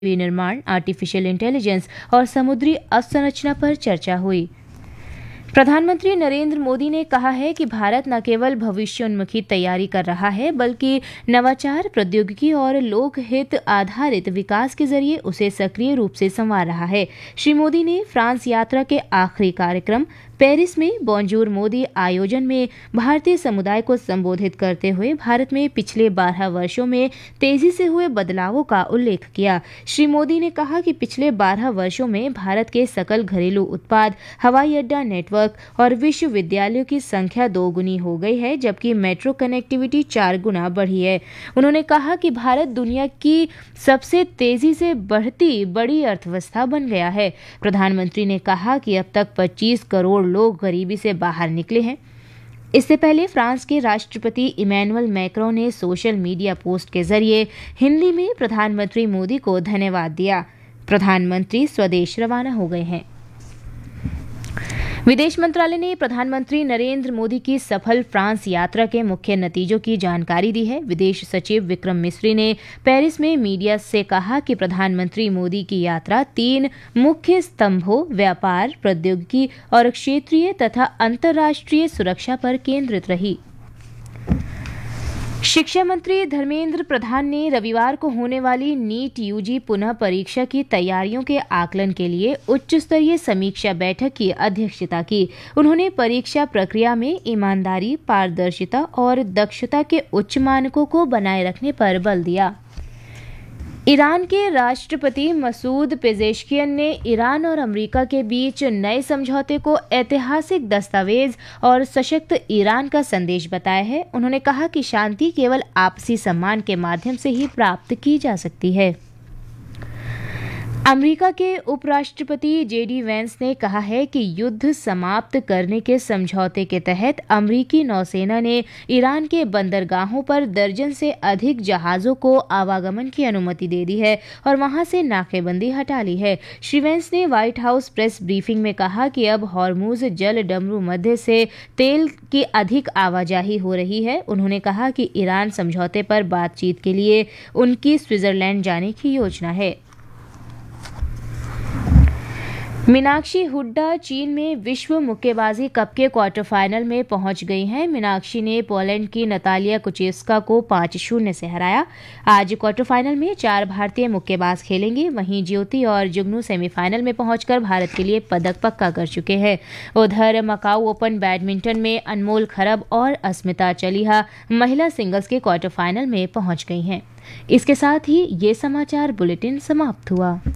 निर्माण, artificial intelligence और समुद्री अवसंरचना पर चर्चा हुई। प्रधानमंत्री नरेंद्र मोदी ने कहा है कि भारत न केवल भविष्योन्मुखी तैयारी कर रहा है बल्कि नवाचार, प्रौद्योगिकी और लोकहित आधारित विकास के जरिए उसे सक्रिय रूप से संवार रहा है। श्री मोदी ने फ्रांस यात्रा के आखिरी कार्यक्रम पेरिस में बॉन्जूर मोदी आयोजन में भारतीय समुदाय को संबोधित करते हुए भारत में पिछले 12 वर्षों में तेजी से हुए बदलावों का उल्लेख किया। श्री मोदी ने कहा कि पिछले 12 वर्षों में भारत के सकल घरेलू उत्पाद, हवाई अड्डा नेटवर्क और विश्वविद्यालयों की संख्या 2 गुनी हो गई है, जबकि मेट्रो कनेक्टिविटी 4 गुना बढ़ी है। उन्होंने कहा कि भारत दुनिया की सबसे तेजी से बढ़ती बड़ी अर्थव्यवस्था बन गया है। प्रधानमंत्री ने कहा कि अब तक 25 करोड़ लोग गरीबी से बाहर निकले हैं। इससे पहले फ्रांस के राष्ट्रपति इमैनुअल मैक्रों ने सोशल मीडिया पोस्ट के जरिए हिंदी में प्रधानमंत्री मोदी को धन्यवाद दिया। प्रधानमंत्री स्वदेश रवाना हो गए हैं। विदेश मंत्रालय ने प्रधानमंत्री नरेंद्र मोदी की सफल फ्रांस यात्रा के मुख्य नतीजों की जानकारी दी है। विदेश सचिव विक्रम मिस्री ने पेरिस में मीडिया से कहा कि प्रधानमंत्री मोदी की यात्रा 3 मुख्य स्तंभों व्यापार, प्रौद्योगिकी और क्षेत्रीय तथा अंतर्राष्ट्रीय सुरक्षा पर केंद्रित रही। शिक्षा मंत्री धर्मेंद्र प्रधान ने रविवार को होने वाली नीट यूजी पुनः परीक्षा की तैयारियों के आकलन के लिए उच्च स्तरीय समीक्षा बैठक की अध्यक्षता की। उन्होंने परीक्षा प्रक्रिया में ईमानदारी, पारदर्शिता और दक्षता के उच्च मानकों को बनाए रखने पर बल दिया। ईरान के राष्ट्रपति मसूद पेजेश्कियन ने ईरान और अमेरिका के बीच नए समझौते को ऐतिहासिक दस्तावेज और सशक्त ईरान का संदेश बताया है। उन्होंने कहा कि शांति केवल आपसी सम्मान के माध्यम से ही प्राप्त की जा सकती है। अमेरिका के उपराष्ट्रपति जेडी वेंस ने कहा है कि युद्ध समाप्त करने के समझौते के तहत अमेरिकी नौसेना ने ईरान के बंदरगाहों पर दर्जन से अधिक जहाज़ों को आवागमन की अनुमति दे दी है और वहां से नाकेबंदी हटा ली है। श्री वेंस ने व्हाइट हाउस प्रेस ब्रीफिंग में कहा कि अब हॉर्मुज जल डमरू मध्य से तेल की अधिक आवाजाही हो रही है। उन्होंने कहा कि ईरान समझौते पर बातचीत के लिए उनकी स्विट्जरलैंड जाने की योजना है। मीनाक्षी हुड्डा चीन में विश्व मुक्केबाजी कप के क्वार्टर फाइनल में पहुंच गई हैं। मीनाक्षी ने पोलैंड की नतालिया कुचेस्का को 5-0 से हराया। आज क्वार्टर फाइनल में 4 भारतीय मुक्केबाज खेलेंगे। वहीं ज्योति और जुगनू सेमीफाइनल में पहुंचकर भारत के लिए पदक पक्का कर चुके हैं। उधर मकाऊ ओपन बैडमिंटन में अनमोल खरब और अस्मिता चलिहा महिला सिंगल्स के क्वार्टर फाइनल में पहुंच गई हैं। इसके साथ ही ये समाचार बुलेटिन समाप्त हुआ।